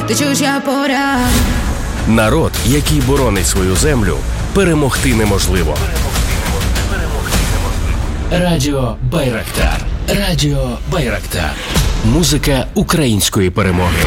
ти чужа пора. Народ, який боронить свою землю, перемогти неможливо. Радіо Байрактар. Радіо Байрактар. Музика української перемоги.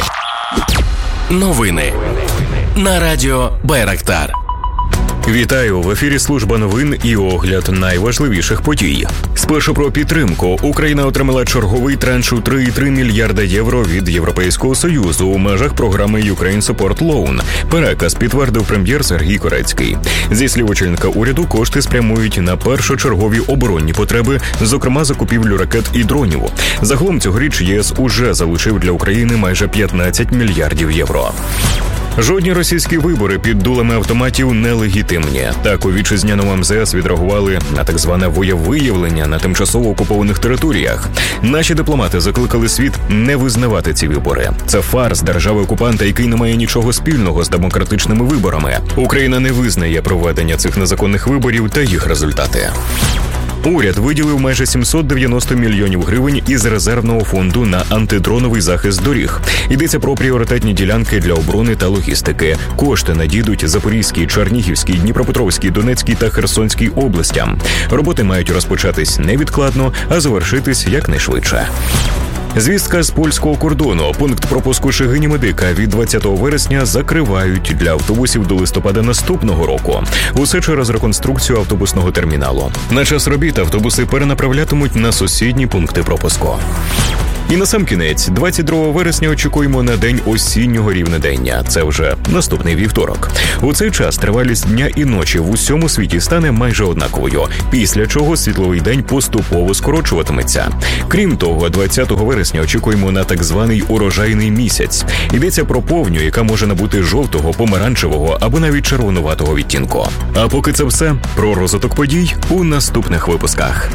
Новини на Радіо Байрактар. Вітаю! В ефірі служба новин і огляд найважливіших подій. Спершу про підтримку. Україна отримала черговий транш у 3,3 мільярда євро від Європейського Союзу у межах програми Ukraine Support Loan. Переказ підтвердив прем'єр Сергій Корецький. Зі слів очільника уряду, кошти спрямують на першочергові оборонні потреби, зокрема закупівлю ракет і дронів. Загалом цьогоріч ЄС уже залучив для України майже 15 мільярдів євро. Жодні російські вибори під дулами автоматів нелегітимні. Так у вітчизняному МЗС відреагували на так зване волевиявлення на тимчасово окупованих територіях. Наші дипломати закликали світ не визнавати ці вибори. Це фарс держави-окупанта, який не має нічого спільного з демократичними виборами. Україна не визнає проведення цих незаконних виборів та їх результати. Уряд виділив майже 790 мільйонів гривень із резервного фонду на антидроновий захист доріг. Йдеться про пріоритетні ділянки для оборони та логістики. Кошти надійдуть Запорізькій, Чернігівській, Дніпропетровській, Донецькій та Херсонській областям. Роботи мають розпочатись невідкладно, а завершитись якнайшвидше. Звістка з польського кордону. Пункт пропуску Шегині-Медика від 20 вересня закривають для автобусів до листопада наступного року. Усе через реконструкцію автобусного терміналу. На час робіт автобуси перенаправлятимуть на сусідні пункти пропуску. І насамкінець, 22 вересня очікуємо на день осіннього рівнодення. Це вже наступний вівторок. У цей час тривалість дня і ночі в усьому світі стане майже однаковою, після чого світловий день поступово скорочуватиметься. Крім того, 20 вересня очікуємо на так званий урожайний місяць. Йдеться про повню, яка може набути жовтого, помаранчевого або навіть червонуватого відтінку. А поки це все, про розвиток подій у наступних випусках.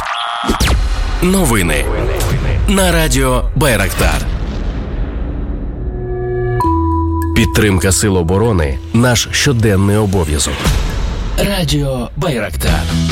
Новини на Радіо Байрактар. Підтримка Сил оборони – наш щоденний обов'язок. Радіо Байрактар.